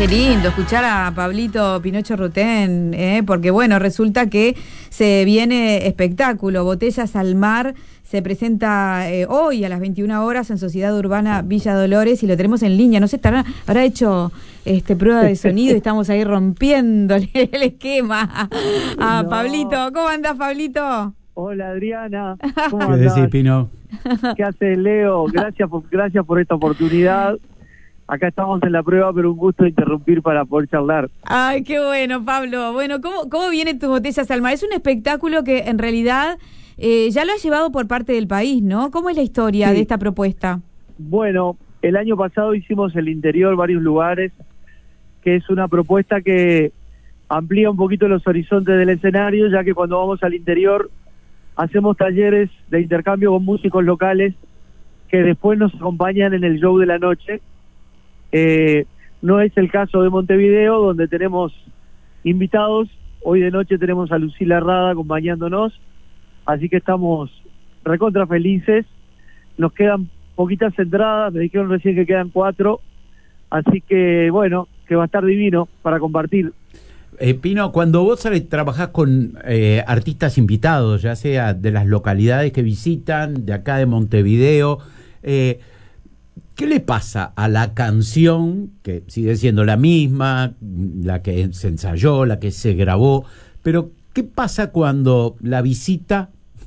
Qué lindo escuchar a Pablito Pinocho Rutén, porque bueno, resulta que se viene espectáculo. Botellas al Mar se presenta hoy a las 21 horas en Sociedad Urbana Villa Dolores y lo tenemos en línea. No sé, habrá hecho prueba de sonido y estamos ahí rompiéndole el esquema a Pablito. ¿Cómo andás, Pablito? Hola, Adriana. ¿Cómo ¿Qué andás? decís, Pino? ¿Qué haces, Leo? Gracias por esta oportunidad. Acá estamos en la prueba, pero un gusto interrumpir para poder charlar. Ay, qué bueno, Pablo. Bueno, ¿cómo vienen tus Botellas al Mar? Es un espectáculo que en realidad ya lo has llevado por parte del país, ¿no? ¿Cómo es la historia de esta propuesta? Bueno, el año pasado hicimos el interior, varios lugares, que es una propuesta que amplía un poquito los horizontes del escenario, ya que cuando vamos al interior hacemos talleres de intercambio con músicos locales que después nos acompañan en el show de la noche. No es el caso de Montevideo, donde tenemos invitados. Hoy de noche tenemos a Lucila Rada acompañándonos, así que estamos recontra felices. Nos quedan poquitas entradas, me dijeron recién que quedan 4, así que bueno, que va a estar divino para compartir. Pino, cuando vos trabajás con artistas invitados, ya sea de las localidades que visitan, de acá de Montevideo, ¿qué le pasa a la canción, que sigue siendo la misma, la que se ensayó, la que se grabó, pero qué pasa cuando la visita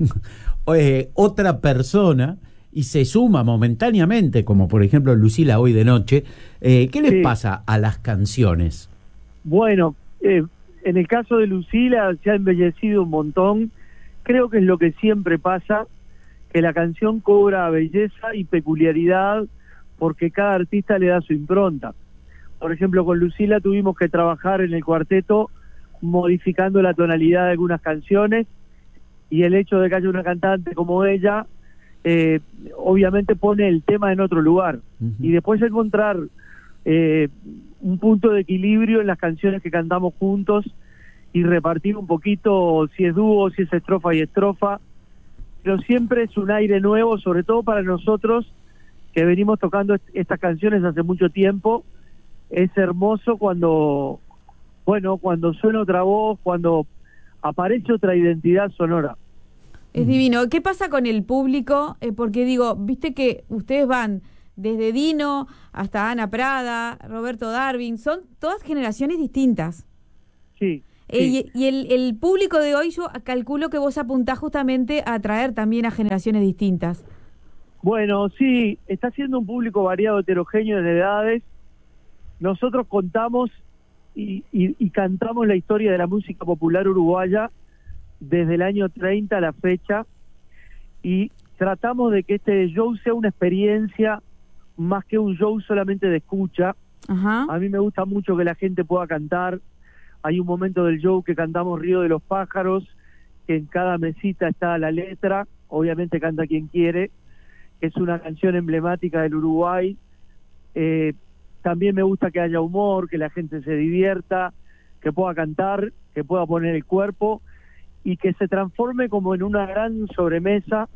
otra persona y se suma momentáneamente, como por ejemplo Lucila hoy de noche? ¿Qué les pasa a las canciones? Bueno, en el caso de Lucila se ha embellecido un montón. Creo que es lo que siempre pasa, que la canción cobra belleza y peculiaridad porque cada artista le da su impronta. Por ejemplo, con Lucila tuvimos que trabajar en el cuarteto modificando la tonalidad de algunas canciones, y el hecho de que haya una cantante como ella obviamente pone el tema en otro lugar. Y después encontrar un punto de equilibrio en las canciones que cantamos juntos y repartir un poquito si es dúo, si es estrofa y estrofa, pero siempre es un aire nuevo, sobre todo para nosotros que venimos tocando estas canciones hace mucho tiempo. Es hermoso cuando suena otra voz, cuando aparece otra identidad sonora. Es divino. ¿Qué pasa con el público? Porque digo, viste que ustedes van desde Dino hasta Ana Prada, Roberto Darwin, son todas generaciones distintas. Sí. Y el público de hoy, yo calculo que vos apuntás justamente a atraer también a generaciones distintas. Bueno, sí, está siendo un público variado, heterogéneo en edades. Nosotros contamos y cantamos la historia de la música popular uruguaya desde el año 30 a la fecha, y tratamos de que este show sea una experiencia más que un show solamente de escucha. Ajá. A mí me gusta mucho que la gente pueda cantar. Hay un momento del show que cantamos Río de los Pájaros, que en cada mesita está la letra, obviamente canta quien quiere. Es una canción emblemática del Uruguay. También me gusta que haya humor, que la gente se divierta, que pueda cantar, que pueda poner el cuerpo y que se transforme como en una gran sobremesa,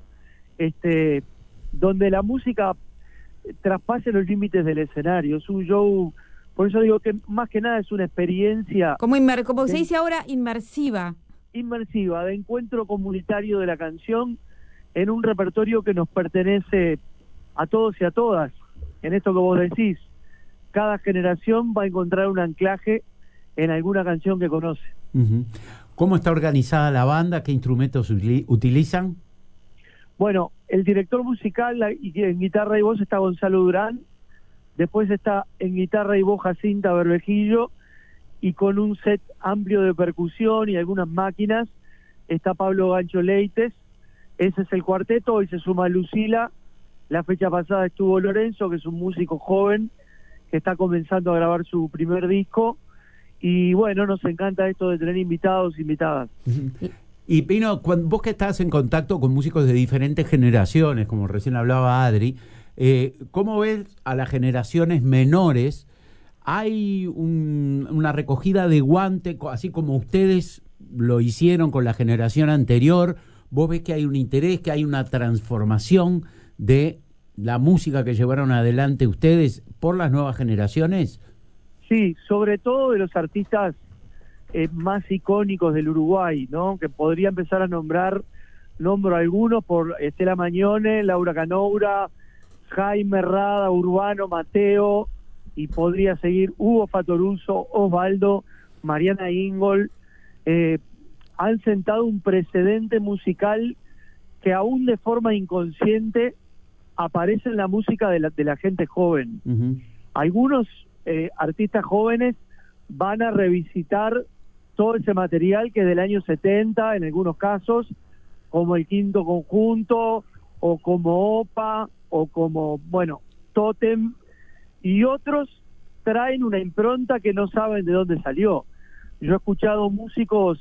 donde la música traspase los límites del escenario. Es un show, por eso digo que más que nada es una experiencia Como se dice ahora, inmersiva, de encuentro comunitario de la canción en un repertorio que nos pertenece a todos y a todas. En esto que vos decís, cada generación va a encontrar un anclaje en alguna canción que conoce. ¿Cómo está organizada la banda? ¿Qué instrumentos utilizan? Bueno, el director musical y en guitarra y voz está Gonzalo Durán, después está en guitarra y voz Jacinta Berbejillo, y con un set amplio de percusión y algunas máquinas está Pablo Gancho Leites. Ese es el cuarteto. Hoy se suma Lucila. La fecha pasada estuvo Lorenzo, que es un músico joven que está comenzando a grabar su primer disco. Y bueno, nos encanta esto de tener invitados, invitadas. Y Pino, vos que estás en contacto con músicos de diferentes generaciones, como recién hablaba Adri, ¿cómo ves a las generaciones menores? ¿Hay una recogida de guante, así como ustedes lo hicieron con la generación anterior? ¿Vos ves que hay un interés, que hay una transformación de la música que llevaron adelante ustedes por las nuevas generaciones? Sí, sobre todo de los artistas más icónicos del Uruguay, ¿no? Que podría empezar a nombro algunos por Estela Mañone, Laura Canoura, Jaime Rada, Urbano, Mateo, y podría seguir Hugo Fatoruso, Osvaldo, Mariana Ingol. Han sentado un precedente musical que aún de forma inconsciente aparece en la música de la gente joven. Uh-huh. Algunos artistas jóvenes van a revisitar todo ese material que es del año 70 en algunos casos, como el Quinto Conjunto, o como OPA, o como, bueno, Totem, y otros traen una impronta que no saben de dónde salió. Yo he escuchado músicos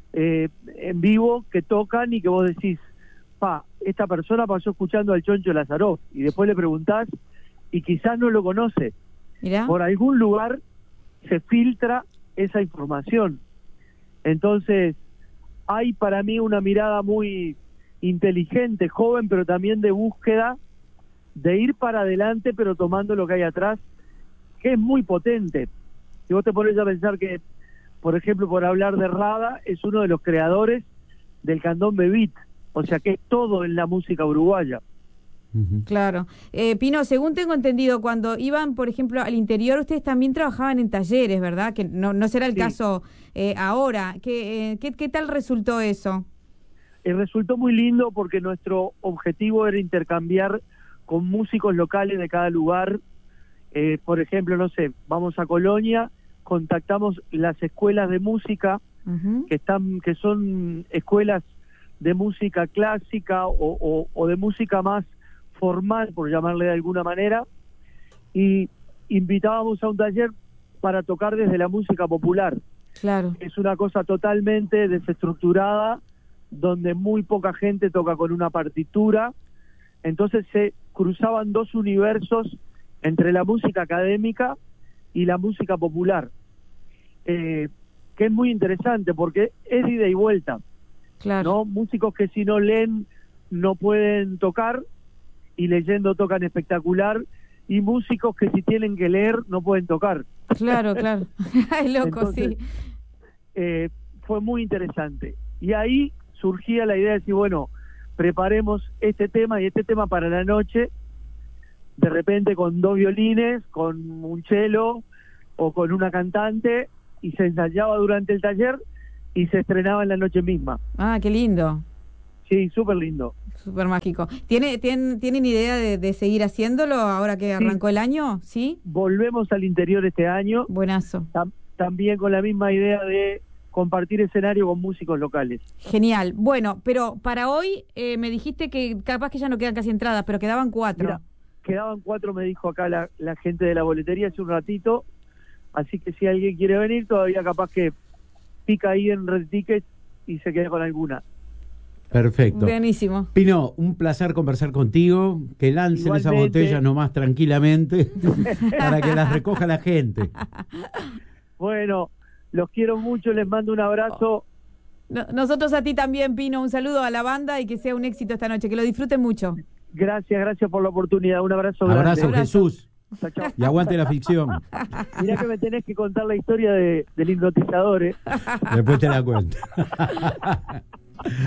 en vivo que tocan y que vos decís, esta persona pasó escuchando al Choncho Lazaroff, y después le preguntás y quizás no lo conoce. Mirá. Por algún lugar se filtra esa información. Entonces, hay para mí una mirada muy inteligente, joven, pero también de búsqueda, de ir para adelante, pero tomando lo que hay atrás, que es muy potente. Si vos te pones a pensar que, por ejemplo, por hablar de Rada, es uno de los creadores del candombe beat, o sea que es todo en la música uruguaya. Claro. Pino, según tengo entendido, cuando iban, por ejemplo, al interior, ustedes también trabajaban en talleres, ¿verdad? Que no será el caso ahora. ¿Qué tal resultó eso? Resultó muy lindo porque nuestro objetivo era intercambiar con músicos locales de cada lugar. Por ejemplo, no sé, vamos a Colonia, contactamos las escuelas de música, Uh-huh. que son escuelas de música clásica o de música más formal, por llamarle de alguna manera, y invitábamos a un taller para tocar desde la música popular. Claro. Es una cosa totalmente desestructurada, donde muy poca gente toca con una partitura, entonces se cruzaban dos universos entre la música académica y la música popular, que es muy interesante porque es de ida y vuelta. Claro. ¿No? Músicos que si no leen no pueden tocar, y leyendo tocan espectacular, y músicos que si tienen que leer no pueden tocar. Claro. Es loco. Entonces, sí. Fue muy interesante. Y ahí surgía la idea de decir, bueno, preparemos este tema y este tema para la noche, de repente con 2 violines, con un cello o con una cantante, y se ensayaba durante el taller y se estrenaba en la noche misma. Ah, qué lindo. Sí, súper lindo. Súper mágico. ¿Tienen idea de seguir haciéndolo ahora que arrancó el año? ¿Sí? Volvemos al interior este año. Buenazo. También con la misma idea de compartir escenario con músicos locales. Genial. Bueno, pero para hoy me dijiste que capaz que ya no quedan casi entradas, pero quedaban 4. Mira, quedaban 4, me dijo acá la gente de la boletería hace un ratito. Así que si alguien quiere venir, todavía capaz que pica ahí en Red Tickets y se queda con alguna. Perfecto. Buenísimo. Pino, un placer conversar contigo, que lancen Igualmente. esas botellas nomás tranquilamente para que las recoja la gente. Bueno, los quiero mucho, les mando un abrazo. Nosotros a ti también, Pino, un saludo a la banda y que sea un éxito esta noche, que lo disfruten mucho. Gracias por la oportunidad, un abrazo grande. Abrazo, Jesús. Chao, chao. Y aguante la ficción. Mirá que me tenés que contar la historia del hipnotizador, Después te la cuento.